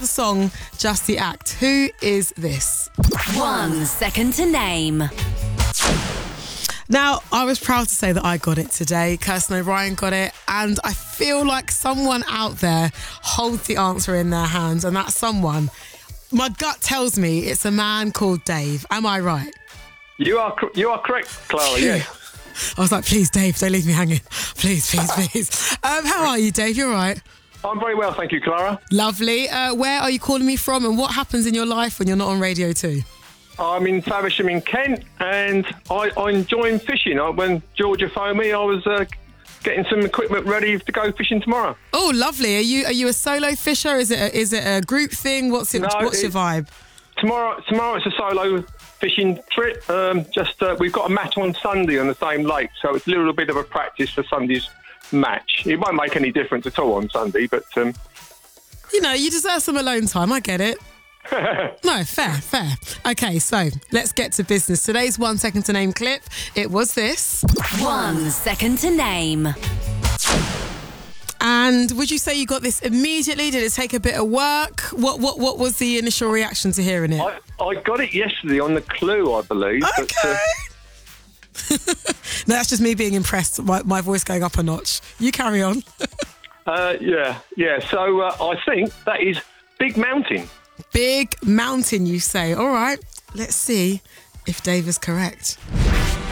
the song, just the act. Who is this? 1 second to name. Now, I was proud to say that I got it today. Kirsten O'Brien got it. And I feel like someone out there holds the answer in their hands. And that someone, my gut tells me it's a man called Dave. Am I right? You are correct, Clara, yeah. I was like, please, Dave, don't leave me hanging. Please, please, please. How are you, Dave? You're right. I'm very well, thank you, Clara. Lovely. Where are you calling me from and what happens in your life when you're not on Radio 2? I'm in Faversham in Kent, and I enjoy fishing. When Georgia phoned me, I was getting some equipment ready to go fishing tomorrow. Oh, lovely. Are you a solo fisher? Is it a group thing? What's your vibe? Tomorrow it's a solo fishing trip. We've got a match on Sunday on the same lake, so it's a little bit of a practice for Sunday's match. It won't make any difference at all on Sunday, but you deserve some alone time. I get it. No, fair. Okay, so let's get to business. Today's 1 second to name clip. It was this. 1 second to name. And would you say you got this immediately? Did it take a bit of work? What was the initial reaction to hearing it? I got it yesterday on the Clue, I believe. Okay. No, that's just me being impressed. My voice going up a notch. You carry on. Yeah. So I think that is Big Mountain. Big Mountain, you say. All right, let's see if Dave is correct.